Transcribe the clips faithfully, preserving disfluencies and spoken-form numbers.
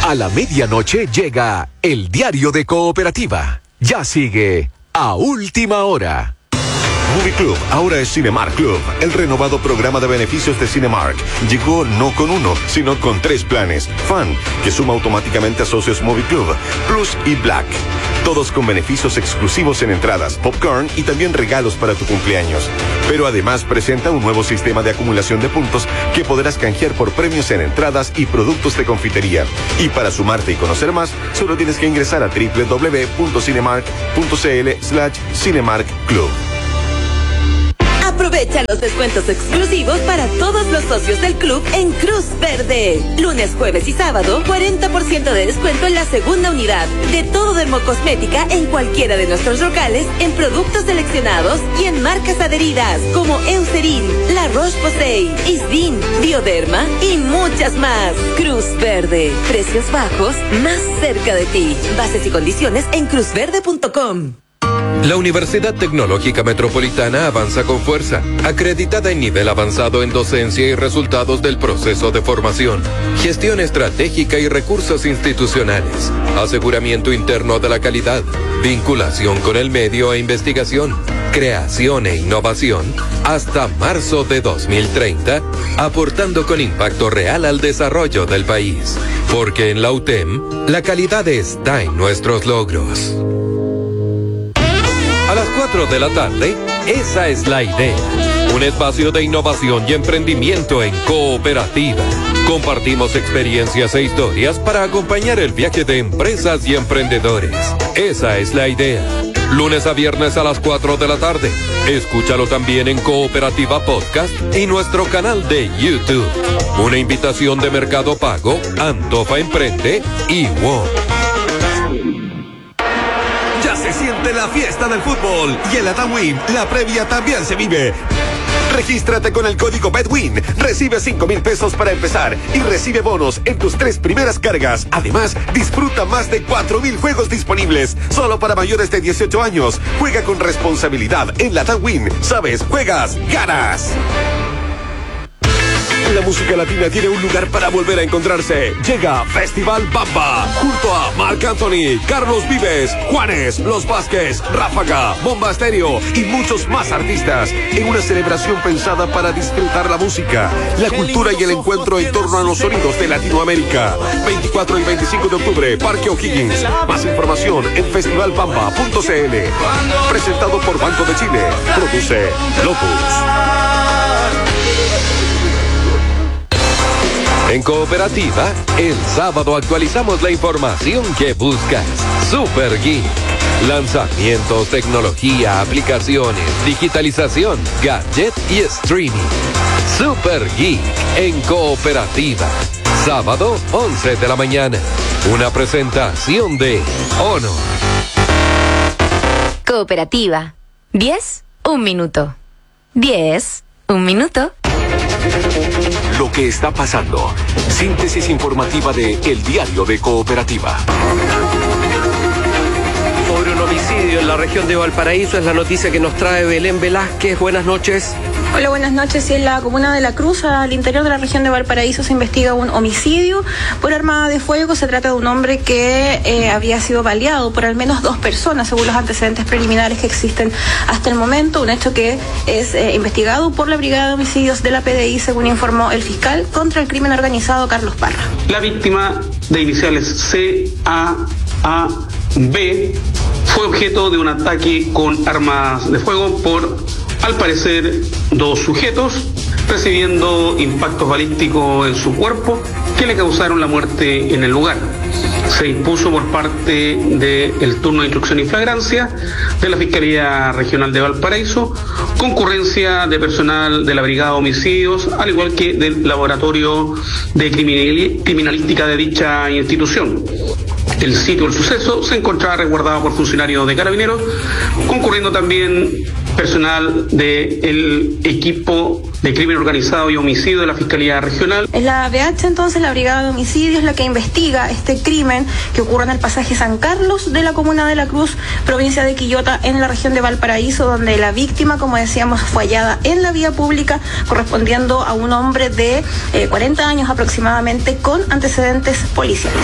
A la medianoche llega el diario de Cooperativa. Ya sigue a última hora. Movie Club ahora es Cinemark Club, el renovado programa de beneficios de Cinemark. Llegó no con uno, sino con tres planes. Fan, que suma automáticamente a socios Movie Club, Plus y Black. Todos con beneficios exclusivos en entradas, popcorn y también regalos para tu cumpleaños. Pero además presenta un nuevo sistema de acumulación de puntos que podrás canjear por premios en entradas y productos de confitería. Y para sumarte y conocer más, solo tienes que ingresar a doble u doble u doble u punto cinemark punto c l slash Cinemark Club. Aprovecha los descuentos exclusivos para todos los socios del club en Cruz Verde. Lunes, jueves y sábado, cuarenta por ciento de descuento en la segunda unidad de todo dermocosmética en cualquiera de nuestros locales, en productos seleccionados y en marcas adheridas como Eucerin, La Roche-Posay, Isdin, Bioderma y muchas más. Cruz Verde, precios bajos, más cerca de ti. Bases y condiciones en cruz verde punto com. La Universidad Tecnológica Metropolitana avanza con fuerza, acreditada en nivel avanzado en docencia y resultados del proceso de formación, gestión estratégica y recursos institucionales, aseguramiento interno de la calidad, vinculación con el medio e investigación, creación e innovación, hasta marzo de dos mil treinta, aportando con impacto real al desarrollo del país. Porque en la U T E M, la calidad está en nuestros logros. A las cuatro de la tarde, esa es la idea. Un espacio de innovación y emprendimiento en Cooperativa. Compartimos experiencias e historias para acompañar el viaje de empresas y emprendedores. Esa es la idea. Lunes a viernes a las cuatro de la tarde. Escúchalo también en Cooperativa Podcast y nuestro canal de YouTube. Una invitación de Mercado Pago, Antofa Emprende y WOM. Se siente la fiesta del fútbol y en la TAMWIN la previa también se vive. Regístrate con el código BETWIN, recibe cinco mil pesos para empezar y recibe bonos en tus tres primeras cargas. Además, disfruta más de cuatro mil juegos disponibles, solo para mayores de dieciocho años. Juega con responsabilidad en la TAMWIN. Sabes, juegas, ganas. La música latina tiene un lugar para volver a encontrarse. Llega Festival Bamba, junto a Marc Anthony, Carlos Vives, Juanes, Los Vázquez, Ráfaga, Bomba Estéreo y muchos más artistas, en una celebración pensada para disfrutar la música, la cultura y el encuentro en torno a los sonidos de Latinoamérica. veinticuatro y veinticinco de octubre, Parque O'Higgins. Más información en festival bamba punto c l. Presentado por Banco de Chile. Produce Locus. En Cooperativa, el sábado actualizamos la información que buscas. Super Geek. Lanzamientos, tecnología, aplicaciones, digitalización, gadget y streaming. Super Geek en Cooperativa. Sábado, once de la mañana. Una presentación de Honor. Cooperativa. diez, un minuto. diez, un minuto. Lo que está pasando. Síntesis informativa de El Diario de Cooperativa. Sobre un homicidio en la región de Valparaíso es la noticia que nos trae Belén Velázquez. Buenas noches. Hola, buenas noches. En la comuna de La Cruz, al interior de la región de Valparaíso, se investiga un homicidio por arma de fuego. Se trata de un hombre que eh, había sido baleado por al menos dos personas, según los antecedentes preliminares que existen hasta el momento. Un hecho que es eh, investigado por la Brigada de Homicidios de la P D I, según informó el fiscal contra el crimen organizado, Carlos Parra. La víctima, de iniciales C A A B, fue objeto de un ataque con armas de fuego por, al parecer, dos sujetos, recibiendo impactos balísticos en su cuerpo que le causaron la muerte en el lugar. Se impuso por parte del turno de instrucción y flagrancia de la Fiscalía Regional de Valparaíso concurrencia de personal de la Brigada de Homicidios, al igual que del Laboratorio de Criminalística de dicha institución. El sitio del suceso se encontraba resguardado por funcionarios de Carabineros, concurriendo también personal del equipo de crimen organizado y homicidio de la Fiscalía Regional. Es la B H, entonces, la Brigada de Homicidios, la que investiga este crimen que ocurre en el pasaje San Carlos de la comuna de La Cruz, provincia de Quillota, en la región de Valparaíso, donde la víctima, como decíamos, fue hallada en la vía pública, correspondiendo a un hombre de eh, cuarenta años aproximadamente, con antecedentes policiales.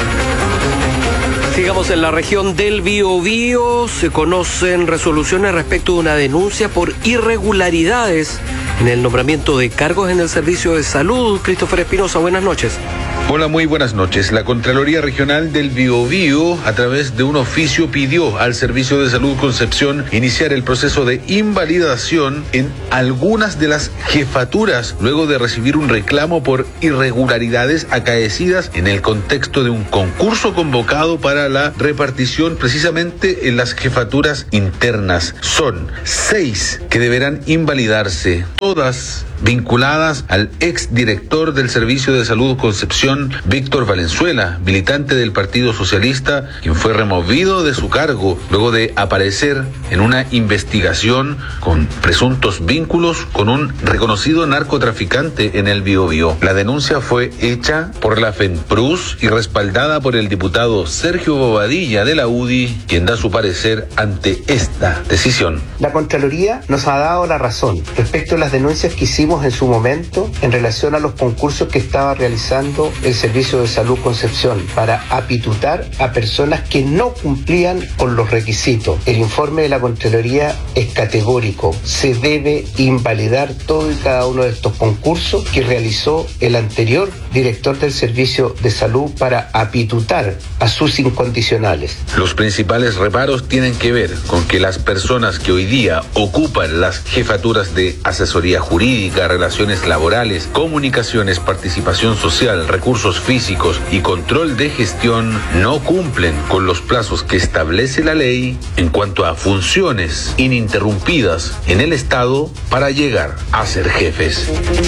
Sigamos en la región del Biobío. Se conocen resoluciones respecto de una denuncia por irregularidades en el nombramiento de cargos en el servicio de salud. Christopher Espinosa, buenas noches. Hola, muy buenas noches. La Contraloría Regional del Biobío, a través de un oficio, pidió al Servicio de Salud Concepción iniciar el proceso de invalidación en algunas de las jefaturas, luego de recibir un reclamo por irregularidades acaecidas en el contexto de un concurso convocado para la repartición precisamente en las jefaturas internas. Son seis que deberán invalidarse, todas vinculadas al exdirector del Servicio de Salud Concepción, Víctor Valenzuela, militante del Partido Socialista, quien fue removido de su cargo luego de aparecer en una investigación con presuntos vínculos con un reconocido narcotraficante en el Biobío. La denuncia fue hecha por la FENPRUS y respaldada por el diputado Sergio Bobadilla de la U D I, quien da su parecer ante esta decisión. La Contraloría nos ha dado la razón respecto a las denuncias que hicimos en su momento en relación a los concursos que estaba realizando el Servicio de Salud Concepción para apitutar a personas que no cumplían con los requisitos. El informe de la Contraloría es categórico. Se debe invalidar todo y cada uno de estos concursos que realizó el anterior director del Servicio de Salud para apitutar a sus incondicionales. Los principales reparos tienen que ver con que las personas que hoy día ocupan las jefaturas de asesoría jurídica, relaciones laborales, comunicaciones, participación social, recursos físicos y control de gestión no cumplen con los plazos que establece la ley en cuanto a funciones ininterrumpidas en el Estado para llegar a ser jefes.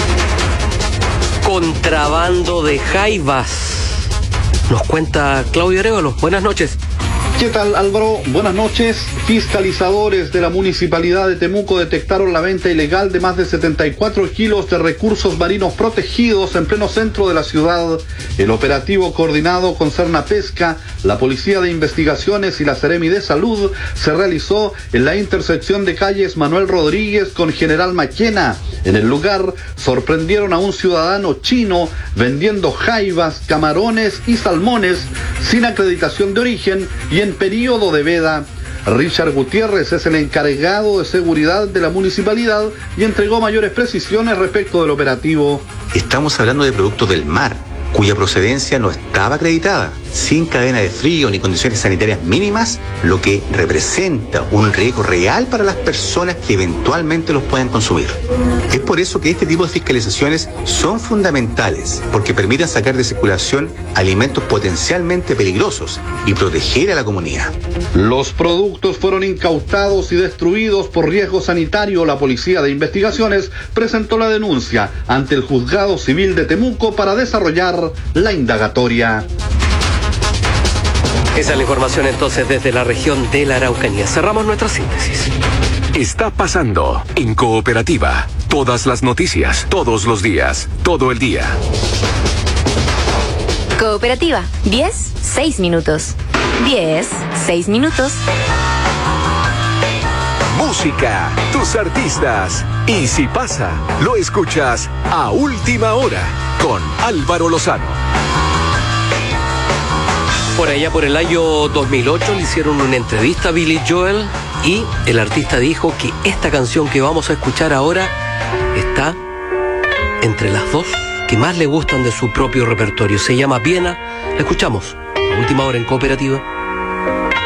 Contrabando de jaivas. Nos cuenta Claudio Arevalo. Buenas noches. ¿Qué tal, Álvaro? Buenas noches. Fiscalizadores de la Municipalidad de Temuco detectaron la venta ilegal de más de setenta y cuatro kilos de recursos marinos protegidos en pleno centro de la ciudad. El operativo, coordinado con Cernapesca, la Policía de Investigaciones y la Seremi de Salud, se realizó en la intersección de calles Manuel Rodríguez con General Maquena. En el lugar sorprendieron a un ciudadano chino vendiendo jaivas, camarones y salmones sin acreditación de origen y en periodo de veda. Richard Gutiérrez es el encargado de seguridad de la municipalidad y entregó mayores precisiones respecto del operativo. Estamos hablando de productos del mar, cuya procedencia no estaba acreditada, sin cadena de frío ni condiciones sanitarias mínimas, lo que representa un riesgo real para las personas que eventualmente los puedan consumir. Es por eso que este tipo de fiscalizaciones son fundamentales, porque permiten sacar de circulación alimentos potencialmente peligrosos y proteger a la comunidad. Los productos fueron incautados y destruidos por riesgo sanitario. La Policía de Investigaciones presentó la denuncia ante el Juzgado Civil de Temuco para desarrollar la indagatoria. Esa es la información entonces desde la región de la Araucanía. Cerramos nuestra síntesis. Está pasando en Cooperativa. Todas las noticias, todos los días, todo el día. Cooperativa, diez, seis minutos. diez, seis minutos. Música, tus artistas. Y si pasa, lo escuchas a última hora con Álvaro Lozano. Por allá por el año dos mil ocho le hicieron una entrevista a Billy Joel y el artista dijo que esta canción que vamos a escuchar ahora está entre las dos que más le gustan de su propio repertorio. Se llama Viena. La escuchamos a última hora en Cooperativa.